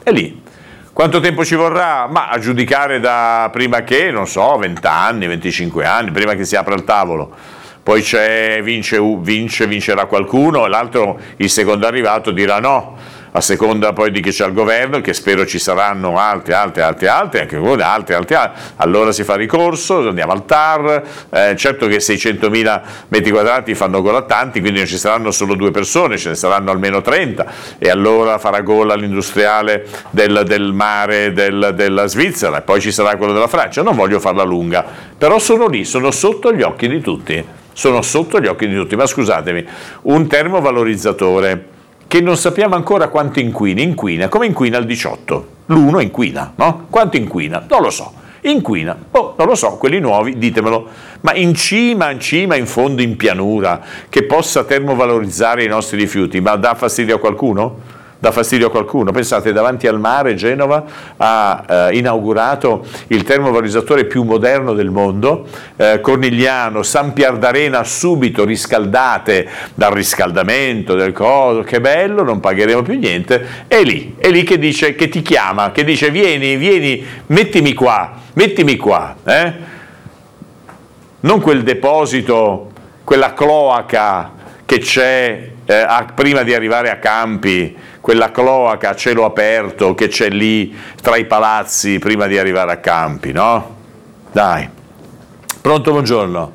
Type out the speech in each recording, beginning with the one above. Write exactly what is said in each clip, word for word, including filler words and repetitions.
è lì. Quanto tempo ci vorrà? Ma a giudicare da prima che, non so, venti anni, venticinque anni, prima che si apra il tavolo. Poi c'è, vince, vince, vincerà qualcuno, e l'altro, il secondo arrivato, dirà no. A seconda poi di chi c'è al governo, che spero ci saranno altri, altri, altri, altri, anche altri, altri, altri, allora si fa ricorso, andiamo al T A R, eh, certo che seicentomila metri quadrati fanno gola a tanti, quindi non ci saranno solo due persone, ce ne saranno almeno trenta, e allora farà gola l'industriale del, del mare del, della Svizzera, e poi ci sarà quello della Francia. Non voglio farla lunga, però sono lì, sono sotto gli occhi di tutti, sono sotto gli occhi di tutti, ma scusatemi, un termovalorizzatore che non sappiamo ancora quanto inquina, inquina, come inquina il diciotto, l'uno inquina, no? Quanto inquina? Non lo so, inquina, oh, non lo so, quelli nuovi, ditemelo, ma in cima, in cima, in fondo, in pianura, che possa termovalorizzare i nostri rifiuti, ma dà fastidio a qualcuno? Dà fastidio a qualcuno? Pensate, davanti al mare Genova ha eh, inaugurato il termovalorizzatore più moderno del mondo, eh, Cornigliano, San Pier d'Arena subito riscaldate dal riscaldamento del coso, che bello, non pagheremo più niente, è lì, è lì che dice, che ti chiama, che dice vieni, vieni, mettimi qua, mettimi qua, eh? Non quel deposito, quella cloaca che c'è eh, a, prima di arrivare a Campi, quella cloaca a cielo aperto che c'è lì tra i palazzi prima di arrivare a Campi, no? Dai. Pronto, buongiorno.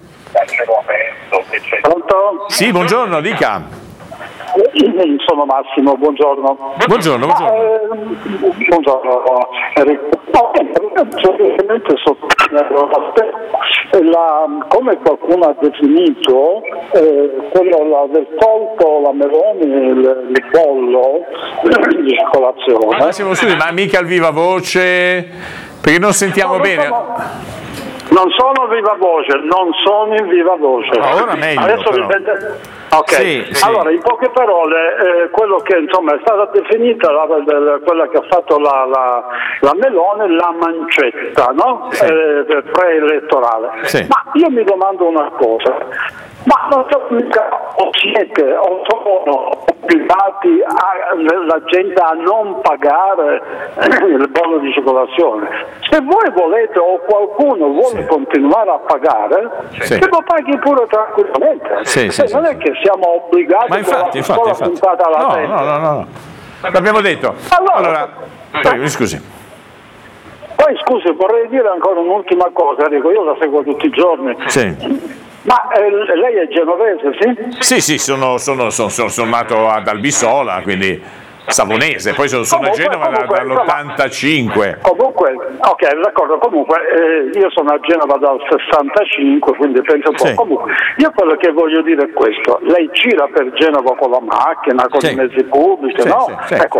Pronto? Sì, buongiorno, dica. Sono Massimo, buongiorno. Buongiorno, buongiorno. Ah, eh, buongiorno Enrico. No, semplicemente sottolineare la, come qualcuno ha definito eh, quello la, del colpo, la Meloni, il, il bollo di colazione. Ma Massimo, scusi, ma mica al viva voce, perché non sentiamo no, bene. Sono... Non sono viva voce, non sono in viva voce. Ah, ora meglio, adesso però. vi sente... Ok, sì, sì. Allora in poche parole eh, quello che insomma è stata definita la, la, quella che ha fatto la, la, la Meloni, la mancetta, no? Sì. Eh, preelettorale. Sì. Ma io mi domando una cosa, ma non so mica o siete o sono obbligati a, la gente a non pagare il bollo di circolazione? Se voi volete o qualcuno vuole sì. continuare a pagare, sì. che lo paghi pure tranquillamente. Sì, sì, non sì. è che siamo obbligati ma infatti, con la, infatti, con la infatti. puntata alla no, testa. no, no, no, no. L'abbiamo detto. Allora, allora poi, mi scusi. Poi scusi, vorrei dire ancora un'ultima cosa, dico, io la seguo tutti i giorni. Sì. Ma eh, lei è genovese, sì? Sì, sì, sono, sono, sono, sono, sono nato ad Albisola, quindi savonese, poi sono, sono comunque, a Genova comunque, dall'ottantacinque. Comunque, ok, d'accordo, comunque eh, io sono a Genova dal sessantacinque, quindi penso un po'. Sì. Comunque, io quello che voglio dire è questo, lei gira per Genova con la macchina, con sì. i mezzi pubblici, sì, no? Sì, sì. Ecco,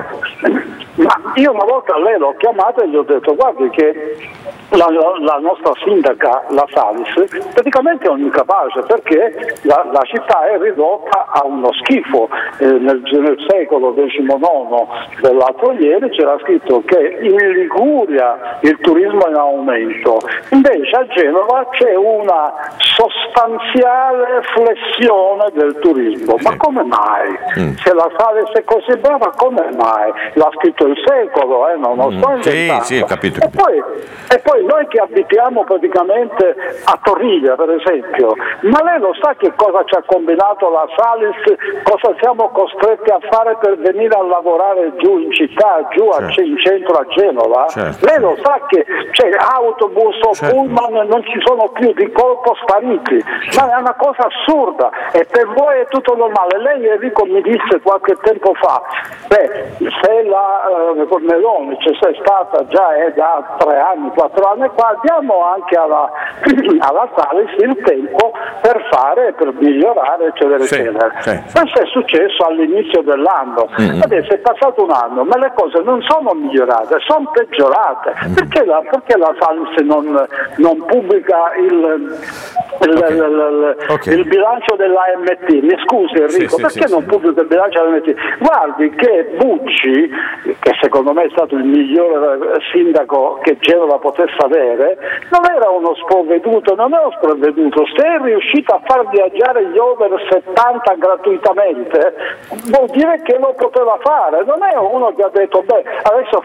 ma io una volta lei l'ho chiamata e gli ho detto, guardi che la, la, la nostra sindaca, la Salis, praticamente è un incapace, perché la, la città è ridotta a uno schifo. Eh, nel, nel secolo diciannove dell'altro ieri c'era scritto che in Liguria il turismo è in aumento, invece a Genova c'è una sostanziale flessione del turismo. Ma come mai? Mm. Se la Salis è così brava, come mai? L'ha scritto il secolo, eh? non lo sto mm. inventando. Sì, sì, ho capito. E poi, e poi noi che abitiamo praticamente a Torriglia, per esempio, ma lei lo sa che cosa ci ha combinato la Salis, cosa siamo costretti a fare per venire a lavorare giù in città, giù certo. a, in centro a Genova? Certo. Lei lo sa che c'è autobus o certo. pullman, non ci sono più, di colpo spariti, ma è una cosa assurda e per voi è tutto normale. Lei, Enrico, mi disse qualche tempo fa, beh, se la eh, Meloni c'è stata già è da tre anni, quattro anni qua, diamo anche alla, alla Salis il tempo per fare, per migliorare, eccetera, sì, eccetera. Sì. Questo è successo all'inizio dell'anno. Mm-hmm. Adesso è passato un anno, ma le cose non sono migliorate, sono peggiorate. Mm-hmm. Perché la, perché la Salis non, non pubblica il, il, okay. il, il, okay. il bilancio dell'A M T? Mi scusi Enrico, sì, perché sì, non sì. pubblica il bilancio dell'A M T? Guardi che Bucci, che secondo me è stato il migliore sindaco che Genova potesse avere, non era uno sprovveduto, non è uno sprovveduto. Se è riuscito a far viaggiare gli over settanta gratuitamente, vuol dire che lo poteva fare, non è uno che ha detto beh adesso